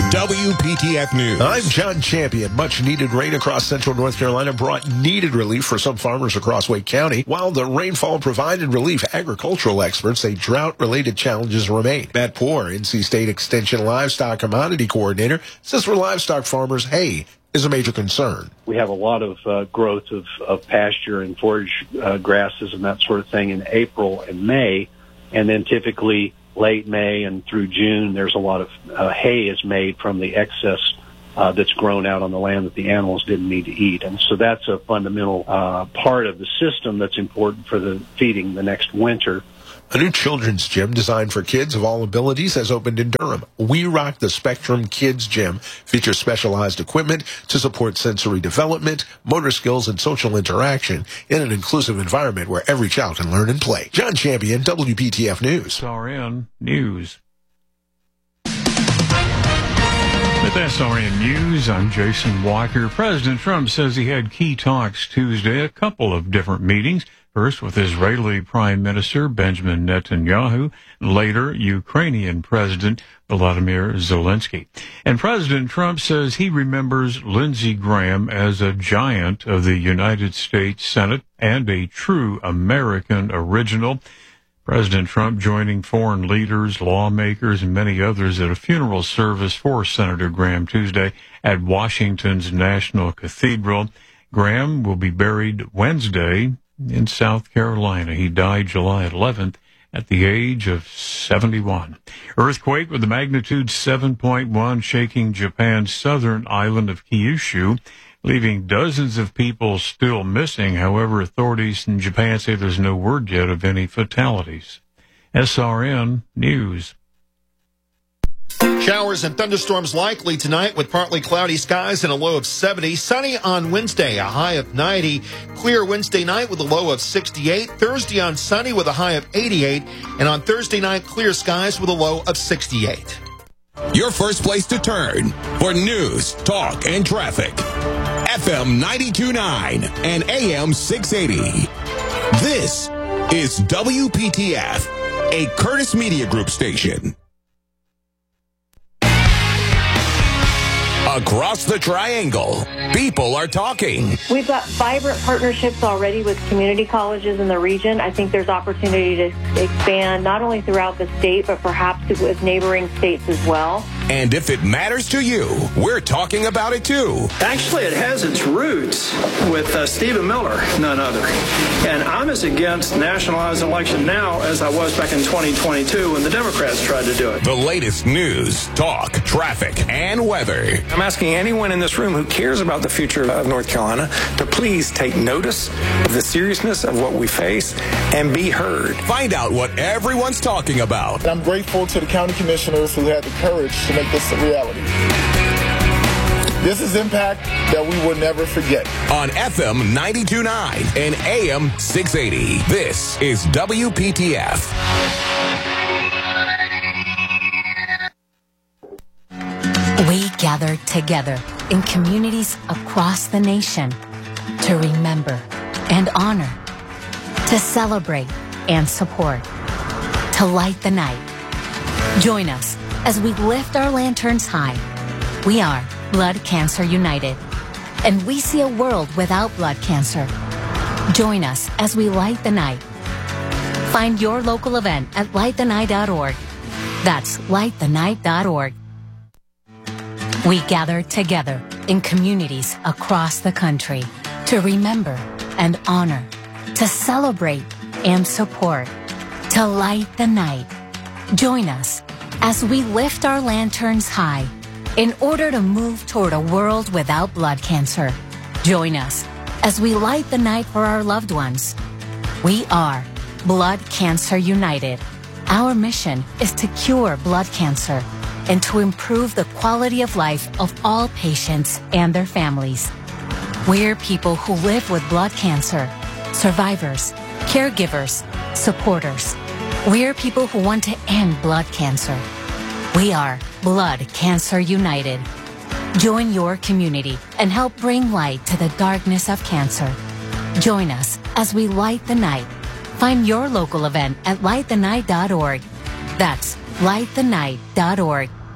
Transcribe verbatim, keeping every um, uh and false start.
W P T F News. I'm John Champion. Much needed rain across central North Carolina brought needed relief for some farmers across Wake County. While the rainfall provided relief, agricultural experts say drought-related challenges remain. Matt Poore, N C State Extension Livestock Commodity Coordinator, says for livestock farmers, hay is a major concern. We have a lot of uh, growth of, of pasture and forage uh, grasses and that sort of thing in April and May, and then typically late May and through June, there's a lot of uh, hay is made from the excess uh, that's grown out on the land that the animals didn't need to eat. And so that's a fundamental uh, part of the system that's important for the feeding the next winter. A new children's gym designed for kids of all abilities has opened in Durham. We Rock the Spectrum Kids Gym features specialized equipment to support sensory development, motor skills, and social interaction in an inclusive environment where every child can learn and play. John Champion, W P T F News. S R N News. With S R N News, I'm Jason Walker. President Trump says he had key talks Tuesday, a couple of different meetings. First with Israeli Prime Minister Benjamin Netanyahu, later Ukrainian President Volodymyr Zelensky. And President Trump says he remembers Lindsey Graham as a giant of the United States Senate and a true American original. President Trump joining foreign leaders, lawmakers, and many others at a funeral service for Senator Graham Tuesday at Washington's National Cathedral. Graham will be buried Wednesday in South Carolina. He died July eleventh at the age of seventy-one. Earthquake with a magnitude seven point one shaking Japan's southern island of Kyushu, leaving dozens of people still missing. However, authorities in Japan say there's no word yet of any fatalities. S R N News. Showers and thunderstorms likely tonight with partly cloudy skies and a low of seventy. Sunny on Wednesday, a high of ninety. Clear Wednesday night with a low of sixty-eight. Thursday on sunny with a high of eighty-eight. And on Thursday night, clear skies with a low of sixty-eight. Your first place to turn for news, talk, and traffic. F M ninety-two point nine and A M six eighty. This is W P T F, a Curtis Media Group station. Across the Triangle, people are talking. We've got vibrant partnerships already with community colleges in the region. I think there's opportunity to expand not only throughout the state, but perhaps with neighboring states as well. And if it matters to you, we're talking about it too. Actually, it has its roots with uh, Stephen Miller, none other. And I'm as against nationalized election now as I was back in twenty twenty-two when the Democrats tried to do it. The latest news, talk, traffic, and weather. I'm asking anyone in this room who cares about the future of North Carolina to please take notice of the seriousness of what we face and be heard. Find out what everyone's talking about. I'm grateful to the county commissioners who had the courage to make this a reality. This is impact that we will never forget. On F M ninety-two point nine and A M six eighty, this is W P T F. We gather together in communities across the nation to remember and honor, to celebrate and support, to light the night. Join us as we lift our lanterns high. We are Blood Cancer United, and we see a world without blood cancer. Join us as we light the night. Find your local event at light the night dot org. That's light the night dot org. We gather together in communities across the country to remember and honor, to celebrate and support, to light the night. Join us as we lift our lanterns high in order to move toward a world without blood cancer. Join us as we light the night for our loved ones. We are Blood Cancer United. Our mission is to cure blood cancer and to improve the quality of life of all patients and their families. We're people who live with blood cancer, survivors, caregivers, supporters. We're people who want to end blood cancer. We are Blood Cancer United. Join your community and help bring light to the darkness of cancer. Join us as we light the night. Find your local event at light the night dot org. That's light the night dot org.